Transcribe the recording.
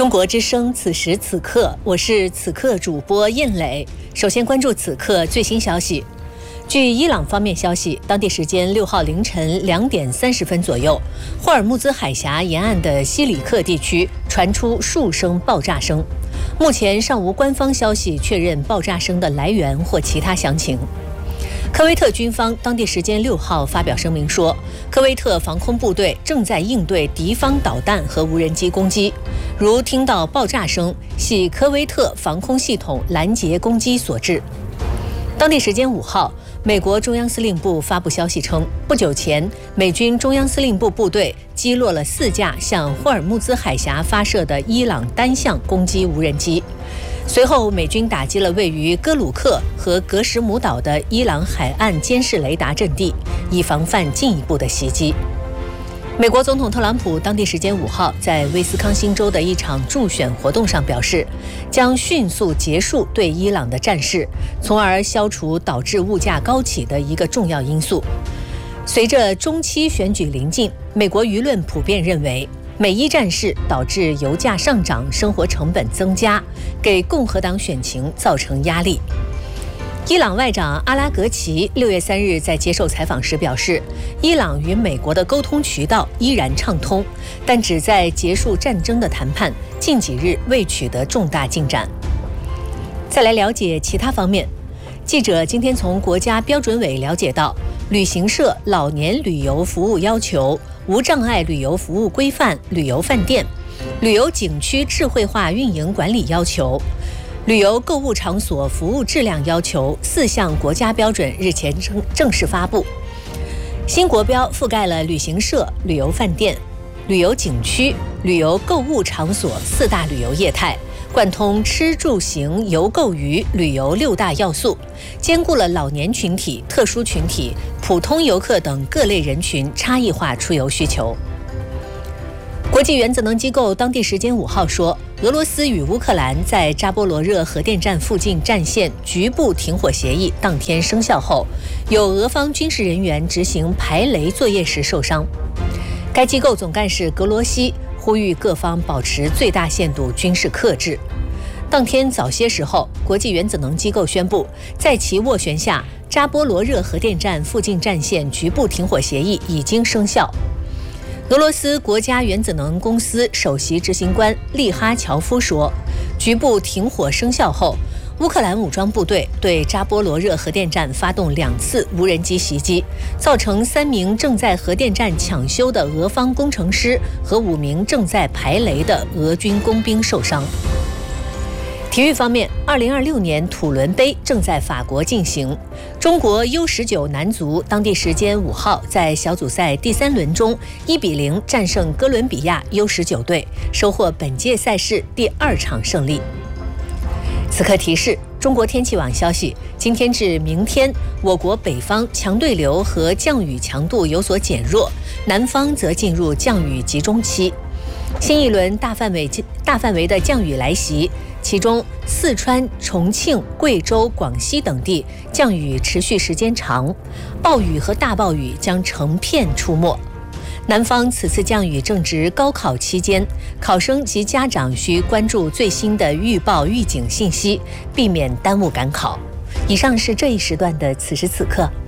中国之声此时此刻，我是此刻主播燕磊。首先关注此刻最新消息。据伊朗方面消息，当地时间6号凌晨2点30分左右，霍尔木兹海峡沿岸的西里克地区传出数声爆炸声。目前尚无官方消息确认爆炸声的来源或其他详情。科威特军方当地时间6号发表声明说，科威特防空部队正在应对敌方导弹和无人机攻击，如听到爆炸声，系科威特防空系统拦截攻击所致。当地时间5号，美国中央司令部发布消息称，不久前美军中央司令部部队击落了4架向霍尔木兹海峡发射的伊朗单向攻击无人机。随后，美军打击了位于哥鲁克和格什姆岛的伊朗海岸监视雷达阵地，以防范进一步的袭击。美国总统特朗普当地时间5号在威斯康星州的一场助选活动上表示，将迅速结束对伊朗的战事，从而消除导致物价高企的一个重要因素。随着中期选举临近，美国舆论普遍认为，美伊战事导致油价上涨、生活成本增加，给共和党选情造成压力。伊朗外长阿拉格齐6月3日在接受采访时表示，伊朗与美国的沟通渠道依然畅通，但旨在结束战争的谈判近几日未取得重大进展。再来了解其他方面，记者今天从国家标准委了解到，旅行社老年旅游服务要求、无障碍旅游服务规范、旅游饭店、旅游景区智慧化运营管理要求、旅游购物场所服务质量要求4项国家标准日前正式发布。新国标覆盖了旅行社、旅游饭店、旅游景区、旅游购物场所4大旅游业态，贯通吃住行游购娱旅游6大要素，兼顾了老年群体、特殊群体、普通游客等各类人群差异化出游需求。国际原子能机构当地时间5号说，俄罗斯与乌克兰在扎波罗热核电站附近战线局部停火协议当天生效后，有俄方军事人员执行排雷作业时受伤。该机构总干事格罗西呼吁各方保持最大限度军事克制。当天早些时候，国际原子能机构宣布，在其斡旋下，扎波罗热核电站附近战线局部停火协议已经生效。俄罗斯国家原子能公司首席执行官利哈乔夫说，局部停火生效后，乌克兰武装部队对扎波罗热核电站发动2次无人机袭击，造成3名正在核电站抢修的俄方工程师和5名正在排雷的俄军工兵受伤。体育方面，2026年土伦杯正在法国进行。中国 U19 男足当地时间5号在小组赛第3轮中1比0战胜哥伦比亚 U19 队，收获本届赛事第2场胜利。此刻提示：中国天气网消息，今天至明天，我国北方强对流和降雨强度有所减弱，南方则进入降雨集中期。新一轮大范围的降雨来袭，其中四川、重庆、贵州、广西等地降雨持续时间长，暴雨和大暴雨将成片出没。南方此次降雨正值高考期间，考生及家长需关注最新的预报预警信息，避免耽误赶考。以上是这一时段的此时此刻。